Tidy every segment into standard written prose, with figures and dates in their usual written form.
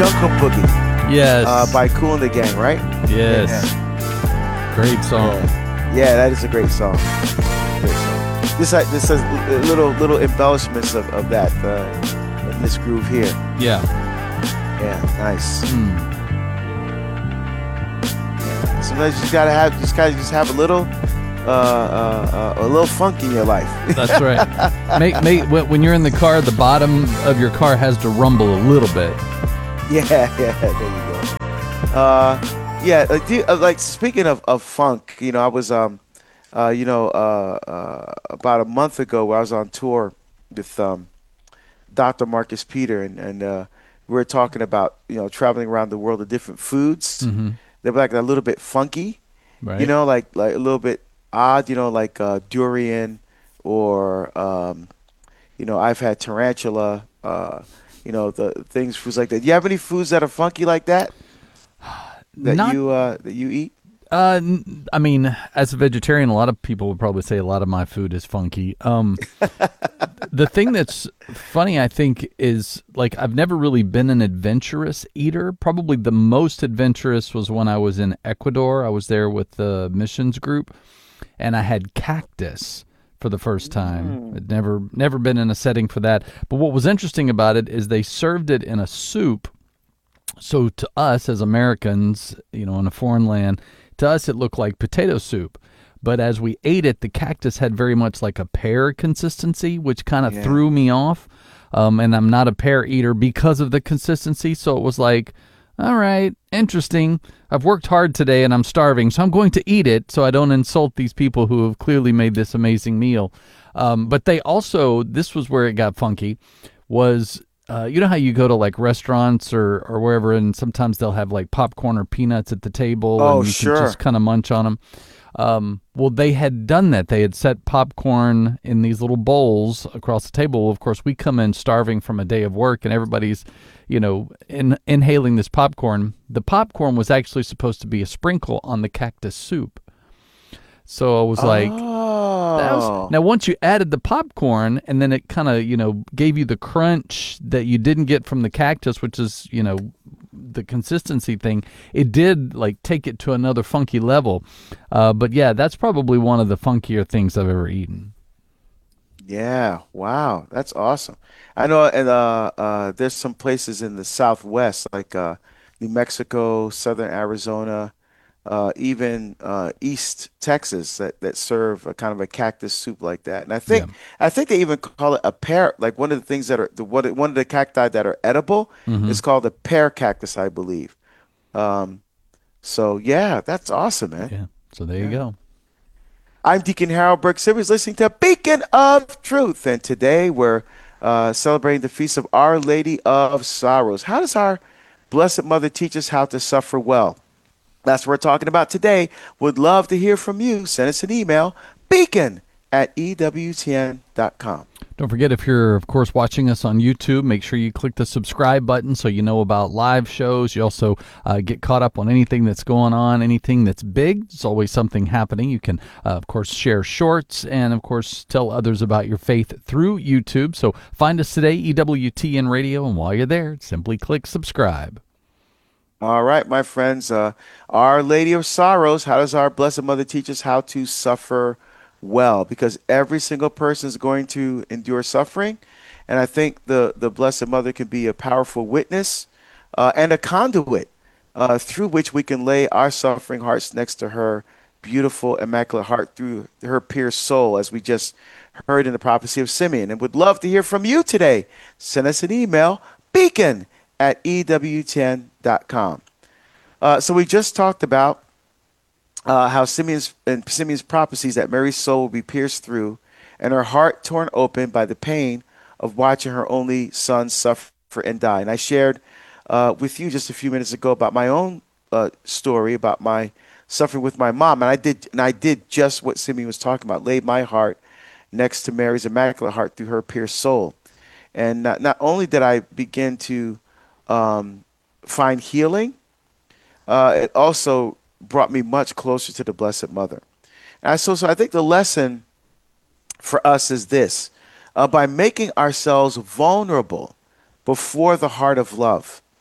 Duncan Boogie. Yes. By Kool and the Gang, right? Yes. Yeah. Great song. Yeah, that is a great song. Great song. This has little embellishments of that in this groove here. Yeah. Yeah, nice. Yeah. Sometimes you gotta have a little funk in your life. That's right. When you're in the car, the bottom of your car has to rumble a little bit. Yeah, there you go. Like speaking of funk, I was about a month ago where I was on tour with Dr. Marcus Peter, and we were talking about traveling around the world of different foods. Mm-hmm. They were like a little bit funky, right? Like a little bit odd, like durian, or I've had tarantula, the foods like that. Do you have any foods that are funky like that that you eat? I mean, as a vegetarian, a lot of people would probably say a lot of my food is funky. The thing that's funny, I think, is like I've never really been an adventurous eater. Probably the most adventurous was when I was in Ecuador. I was there with the missions group, and I had cactus for the first time. I'd never been in a setting for that. But what was interesting about it is they served it in a soup. So to us as Americans, in a foreign land, to us it looked like potato soup. But as we ate it, the cactus had very much like a pear consistency, which kind of threw me off. And I'm not a pear eater because of the consistency. So it was like, all right, interesting. I've worked hard today and I'm starving, so I'm going to eat it so I don't insult these people who have clearly made this amazing meal. But they also, this was where it got funky, was, you know how you go to like restaurants or wherever, and sometimes they'll have like popcorn or peanuts at the table, and you can just kind of munch on them. Well, they had done that. They had set popcorn in these little bowls across the table. Of course, we come in starving from a day of work, and everybody's, inhaling this popcorn. The popcorn was actually supposed to be a sprinkle on the cactus soup. So I was like, now once you added the popcorn, and then it kind of, gave you the crunch that you didn't get from the cactus, which is, the consistency thing, it did like take it to another funky level. But yeah, that's probably one of the funkier things I've ever eaten. Yeah, wow, that's awesome. I know, and there's some places in the Southwest, like New Mexico, Southern Arizona, even East Texas, that serve a kind of a cactus soup like that. And I think they even call it a pear. Like one of the things that are one of the cacti that are edible is called a pear cactus, I believe. So yeah, that's awesome, man. Yeah. So there you go. I'm Deacon Harold Burke Simmons, listening to Beacon of Truth, and today we're celebrating the feast of Our Lady of Sorrows. How does our Blessed Mother teach us how to suffer well? That's what we're talking about today. Would love to hear from you. Send us an email, beacon@ewtn.com. Don't forget, if you're, of course, watching us on YouTube, make sure you click the subscribe button so you know about live shows. You also get caught up on anything that's going on, anything that's big. There's always something happening. You can, of course, share shorts and, of course, tell others about your faith through YouTube. So find us today, EWTN Radio, and while you're there, simply click subscribe. All right, my friends. Our Lady of Sorrows, how does our Blessed Mother teach us how to suffer well? Because every single person is going to endure suffering. And I think the Blessed Mother can be a powerful witness and a conduit through which we can lay our suffering hearts next to her beautiful, immaculate heart through her pure soul, as we just heard in the prophecy of Simeon. And would love to hear from you today. Send us an email, beacon@ewtn.com. So we just talked about how Simeon's prophecies that Mary's soul will be pierced through and her heart torn open by the pain of watching her only son suffer and die. And I shared with you just a few minutes ago about my own story about my suffering with my mom, and I did just what Simeon was talking about: laid my heart next to Mary's immaculate heart through her pierced soul. And not only did I begin to find healing, it also brought me much closer to the Blessed Mother. And so I think the lesson for us is this: by making ourselves vulnerable before the heart of love,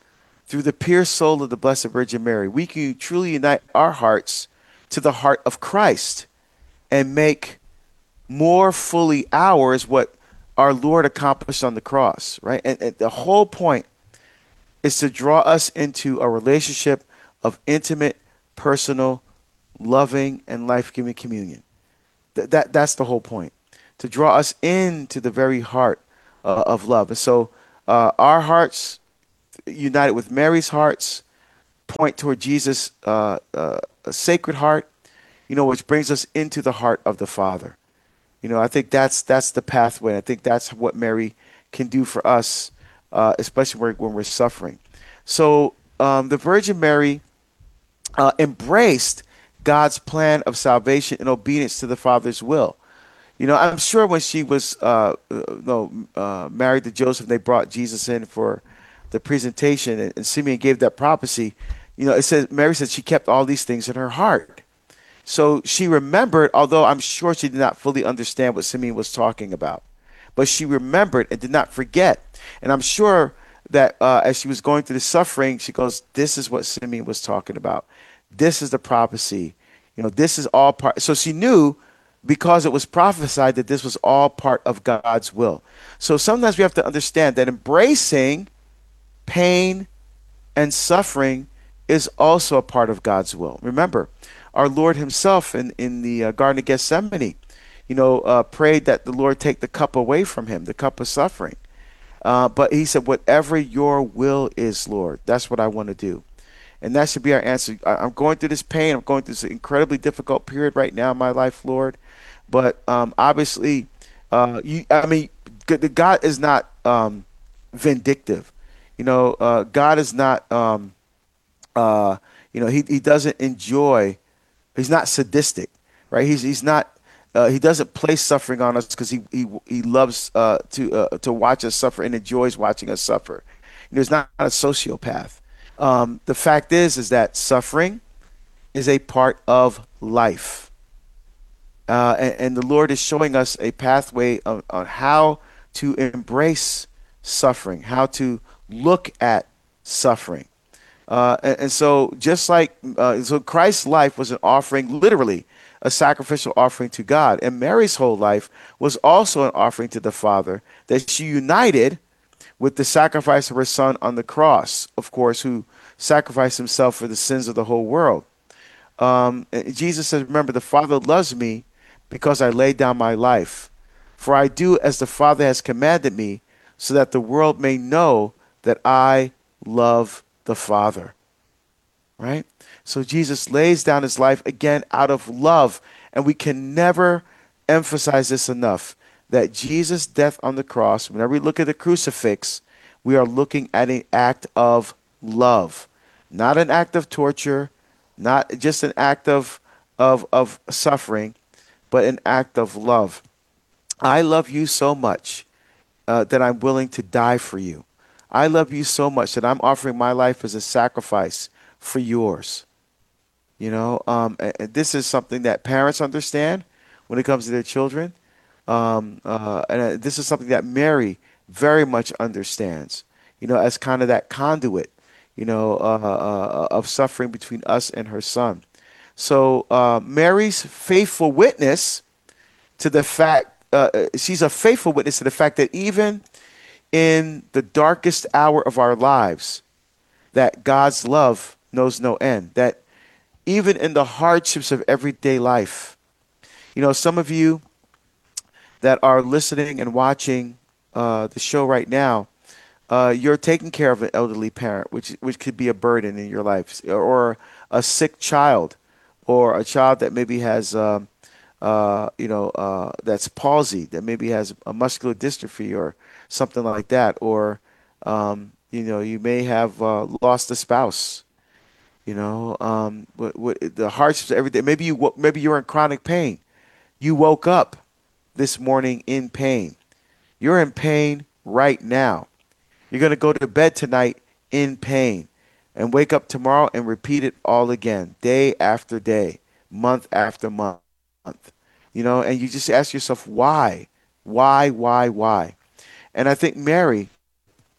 through the pure soul of the Blessed Virgin Mary, we can truly unite our hearts to the heart of Christ and make more fully ours what our Lord accomplished on the cross, right? And the whole point is to draw us into a relationship of intimate, personal, loving, and life-giving communion. That's the whole point, to draw us into the very heart of love. And so our hearts, united with Mary's hearts, point toward Jesus' a sacred heart, which brings us into the heart of the Father. I think that's the pathway. I think that's what Mary can do for us, especially when we're suffering. So the Virgin Mary embraced God's plan of salvation in obedience to the Father's will. I'm sure when she was married to Joseph, they brought Jesus in for the presentation, and Simeon gave that prophecy. It says Mary said she kept all these things in her heart. So she remembered, although I'm sure she did not fully understand what Simeon was talking about, but she remembered and did not forget. And I'm sure that as she was going through the suffering, she goes, "This is what Simeon was talking about. This is the prophecy. This is all part." So she knew, because it was prophesied, that this was all part of God's will. So sometimes we have to understand that embracing pain and suffering is also a part of God's will. Remember, our Lord himself in the Garden of Gethsemane, prayed that the Lord take the cup away from him, the cup of suffering. But he said, "Whatever your will is, Lord, that's what I want to do." And that should be our answer. I'm going through this pain. I'm going through this incredibly difficult period right now in my life, Lord. But obviously, God is not vindictive. God is not, he doesn't enjoy, he's not sadistic, right? He's not, he doesn't place suffering on us because he loves to watch us suffer and enjoys watching us suffer. He's not a sociopath. The fact is that suffering is a part of life. And the Lord is showing us a pathway on how to embrace suffering, how to look at suffering. And so just like, so Christ's life was an offering, literally a sacrificial offering to God. And Mary's whole life was also an offering to the Father that she united with the sacrifice of her son on the cross, of course, who sacrificed himself for the sins of the whole world. Jesus says, "Remember, the Father loves me because I lay down my life. For I do as the Father has commanded me, so that the world may know that I love the Father." Right? So Jesus lays down his life again out of love. And we can never emphasize this enough, that Jesus' death on the cross, whenever we look at the crucifix, we are looking at an act of love, not an act of torture, not just an act of suffering, but an act of love. I love you so much that I'm willing to die for you. I love you so much that I'm offering my life as a sacrifice for yours. And this is something that parents understand when it comes to their children. And this is something that Mary very much understands, as kind of that conduit, of suffering between us and her son. So Mary's faithful witness to the fact, she's a faithful witness to the fact that even in the darkest hour of our lives, that God's love knows no end, that even in the hardships of everyday life, some of you that are listening and watching the show right now, you're taking care of an elderly parent, which could be a burden in your life, or a sick child, or a child that maybe has, that's palsy, that maybe has a muscular dystrophy or something like that, or you may have lost a spouse. The hardships every day. Maybe you're in chronic pain. You woke up this morning in pain. You're in pain right now. You're going to go to bed tonight in pain and wake up tomorrow and repeat it all again, day after day, month after month. And you just ask yourself, why? Why? And I think Mary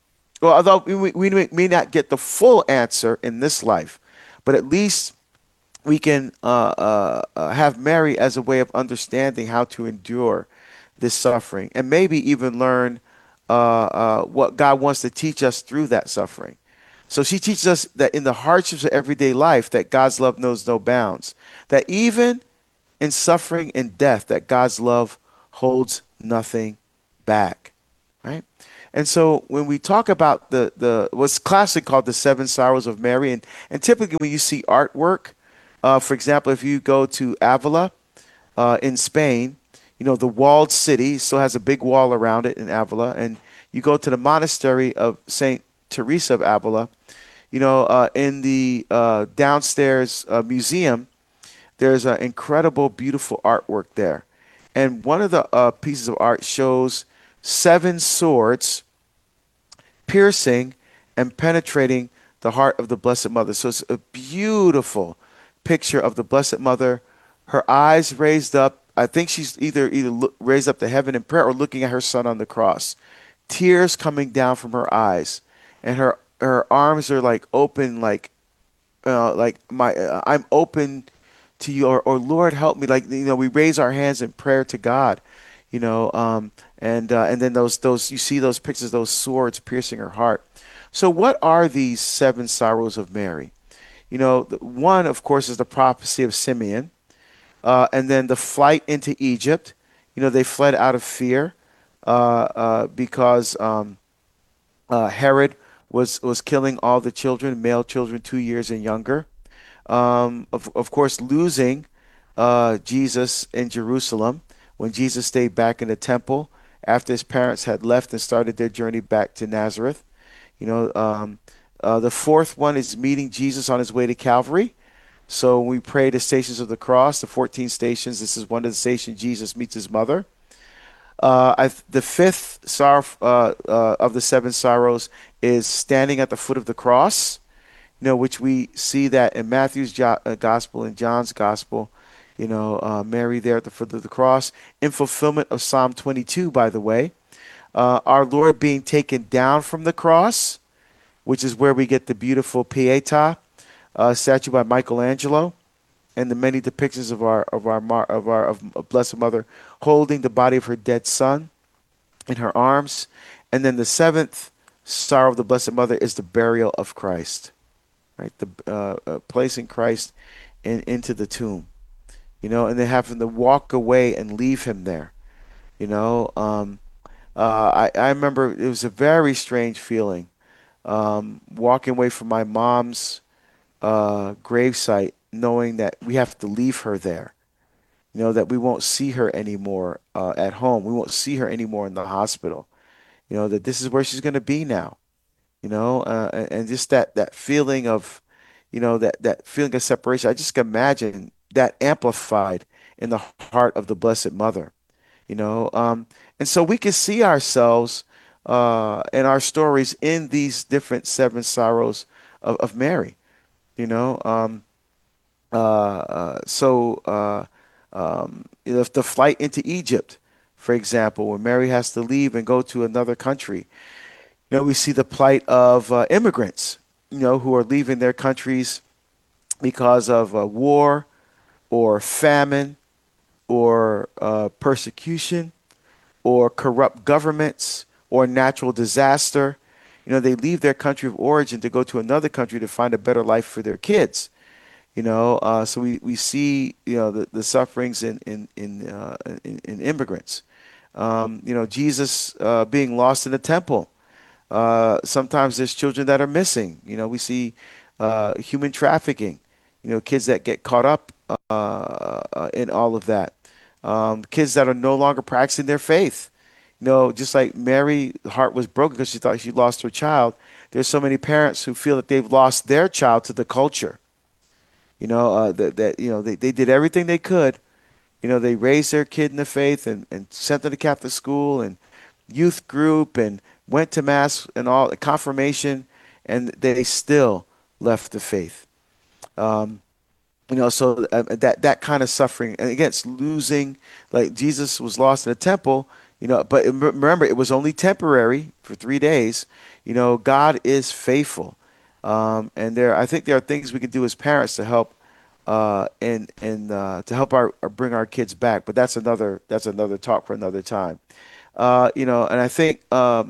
Well, although we may not get the full answer in this life, but at least we can have Mary as a way of understanding how to endure this suffering, and maybe even learn what God wants to teach us through that suffering. So she teaches us that in the hardships of everyday life, that God's love knows no bounds. That even in suffering and death, that God's love holds nothing back. Right? And so when we talk about the what's classically called the seven sorrows of Mary, and typically when you see artwork, for example, if you go to Avila in Spain, you know, the walled city still has a big wall around it in Avila, and you go to the monastery of Saint Teresa of Avila, you know, in the downstairs museum, there's an incredible, beautiful artwork there. And one of the pieces of art shows seven swords piercing and penetrating the heart of the Blessed Mother. So it's a beautiful picture of the Blessed Mother, her eyes raised up. I think she's either raised up to heaven in prayer or looking at her son on the cross. Tears coming down from her eyes, and her arms are like open, like my I'm open to you, or Lord help me. Like, you know, we raise our hands in prayer to God, you know, and then those you see those pictures, those swords piercing her heart. So what are these seven sorrows of Mary? You know, one, of course, is the prophecy of Simeon, and then the flight into Egypt. You know, they fled out of fear because Herod was killing all the children, male children 2 years and younger. Of course, losing Jesus in Jerusalem when Jesus stayed back in the temple after his parents had left and started their journey back to Nazareth. You know, the fourth one is meeting Jesus on his way to Calvary. So when we pray the Stations of the Cross, the 14 stations, this is one of the stations Jesus meets his mother. The fifth sorrow of the seven sorrows is standing at the foot of the cross, you know, which we see that in Matthew's gospel and John's gospel, you know, Mary there at the foot of the cross, in fulfillment of Psalm 22, by the way. Our Lord being taken down from the cross, which is where we get the beautiful Pietà statue by Michelangelo, and the many depictions of Blessed Mother holding the body of her dead son in her arms. And then the seventh sorrow of the Blessed Mother is the burial of Christ, right? The placing Christ into the tomb, you know, and then having to walk away and leave him there, you know. I remember it was a very strange feeling, walking away from my mom's gravesite, knowing that we have to leave her there, you know, that we won't see her anymore at home. We won't see her anymore in the hospital, you know, that this is where she's going to be now, you know, and just that feeling of, you know, that feeling of separation. I just can imagine that amplified in the heart of the Blessed Mother, you know. And so we can see ourselves in our stories in these different seven sorrows of Mary, you know. You know, the flight into Egypt, for example, when Mary has to leave and go to another country, you know, we see the plight of immigrants, you know, who are leaving their countries because of war or famine or persecution or corrupt governments or natural disaster. You know, they leave their country of origin to go to another country to find a better life for their kids. You know, so we see, you know, the sufferings in immigrants. You know, Jesus being lost in the temple. Sometimes there's children that are missing. You know, we see human trafficking. You know, kids that get caught up in all of that. Kids that are no longer practicing their faith. You know, just like Mary, the heart was broken because she thought she lost her child. There's so many parents who feel that they've lost their child to the culture. You know, that you know, they did everything they could. You know, they raised their kid in the faith and sent them to Catholic school and youth group and went to mass and all confirmation, and they still left the faith. You know, so that kind of suffering, and again, it's losing. Like Jesus was lost in the temple. But remember, it was only temporary for 3 days. God is faithful. And I think there are things we can do as parents to help, and to help bring our kids back. But that's another talk for another time. And I think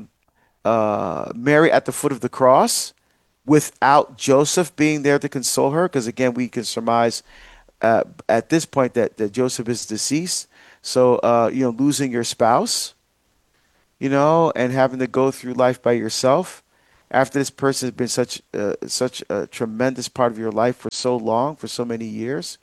Mary at the foot of the cross, without Joseph being there to console her, because again, we can surmise at this point that Joseph is deceased. So, losing your spouse, and having to go through life by yourself after this person has been such a tremendous part of your life for so long, for so many years,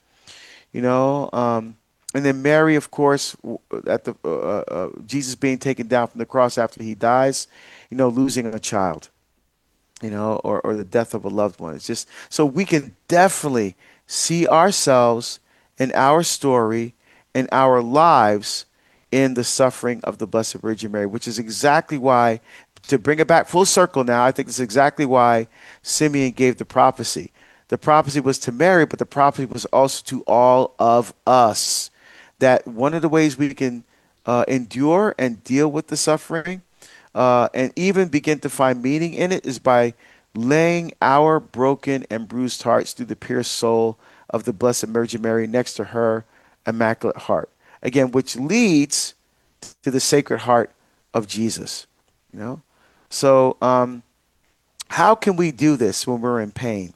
and then Mary, of course, at the Jesus being taken down from the cross after he dies, losing a child, or the death of a loved one. It's just so we can definitely see ourselves in our story, in our lives, in the suffering of the Blessed Virgin Mary, which is exactly why, to bring it back full circle now, I think this is exactly why Simeon gave the prophecy. The prophecy was to Mary, but the prophecy was also to all of us. That one of the ways we can endure and deal with the suffering, and even begin to find meaning in it, is by laying our broken and bruised hearts through the pierced soul of the Blessed Virgin Mary next to her Immaculate Heart. Again, which leads to the Sacred Heart of Jesus. So how can we do this when we're in pain?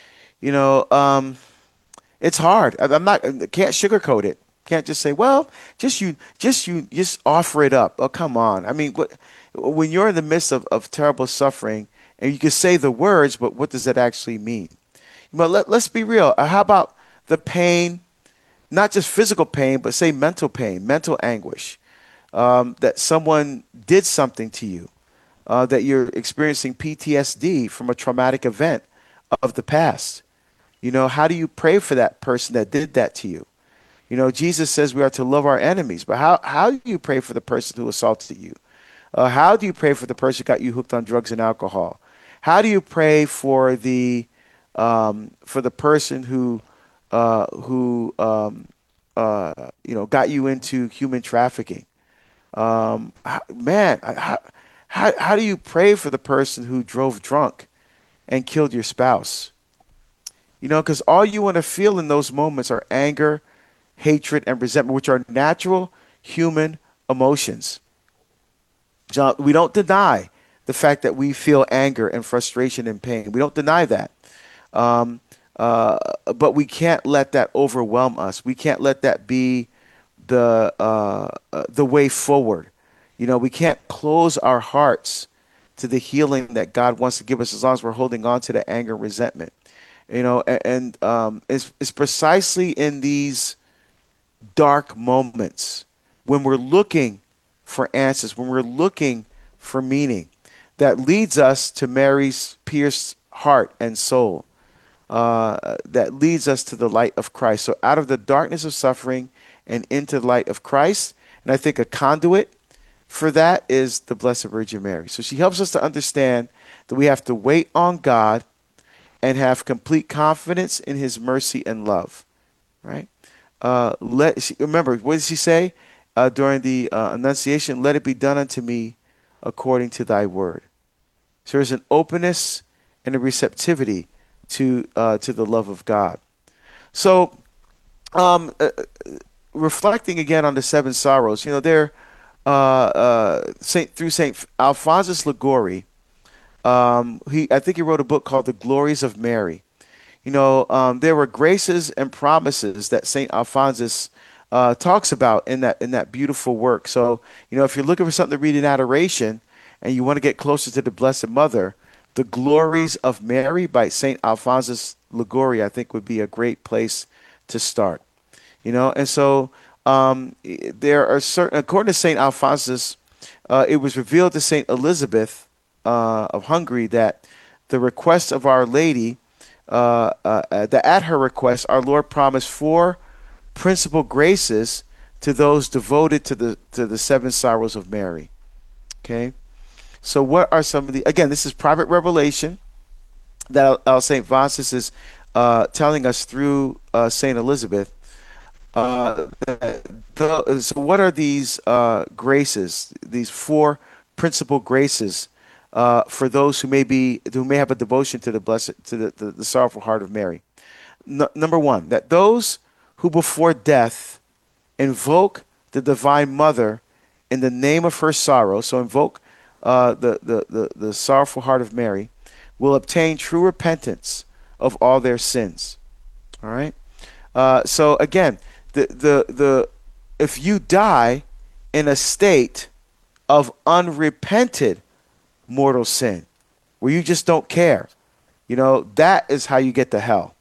It's hard. Can't sugarcoat it. Can't just say, well, just offer it up. Oh, come on. I mean, when you're in the midst of terrible suffering, and you can say the words, but what does that actually mean? Let's be real. How about the pain, not just physical pain, but say mental pain, mental anguish, that someone did something to you, that you're experiencing PTSD from a traumatic event of the past. How do you pray for that person that did that to you? Jesus says we are to love our enemies, but how do you pray for the person who assaulted you? How do you pray for the person who got you hooked on drugs and alcohol? How do you pray for the person who got you into human trafficking? Man, how do you pray for the person who drove drunk and killed your spouse? Because all you want to feel in those moments are anger, hatred, and resentment, which are natural human emotions. John, we don't deny the fact that we feel anger and frustration and pain. We don't deny that. But we can't let that overwhelm us. We can't let that be the way forward. We can't close our hearts to the healing that God wants to give us as long as we're holding on to the anger and resentment. And it's precisely in these dark moments when we're looking for answers, when we're looking for meaning, that leads us to Mary's pierced heart and soul, that leads us to the light of Christ. So out of the darkness of suffering and into the light of Christ, and I think a conduit for that is the Blessed Virgin Mary. So she helps us to understand that we have to wait on God and have complete confidence in his mercy and love, right? Remember, what did she say during the Annunciation? Let it be done unto me according to thy word. So there's an openness and a receptivity to the love of God. So reflecting again on the seven sorrows, they're through Saint Alphonsus Liguori. I think he wrote a book called The Glories of Mary. There were graces and promises that Saint Alphonsus talks about in that beautiful work. So, if you're looking for something to read in adoration and you want to get closer to the Blessed Mother, The Glories of Mary by Saint Alphonsus Liguori, I think, would be a great place to start. And so there are certain, according to Saint Alphonsus, it was revealed to Saint Elizabeth of Hungary that the request of Our Lady, that at her request, our Lord promised 4 principal graces to those devoted to the seven sorrows of Mary. Okay, so what are some of the? Again, this is private revelation that Saint Alphonsus is telling us through Saint Elizabeth. Uh, so what are these graces? These four principal graces for those who may have a devotion to the blessed to the sorrowful heart of Mary. Number one, that those who before death invoke the Divine Mother in the name of her sorrow, so invoke the sorrowful heart of Mary, will obtain true repentance of all their sins. All right. So again, the if you die in a state of unrepented mortal sin, where you just don't care, that is how you get to hell.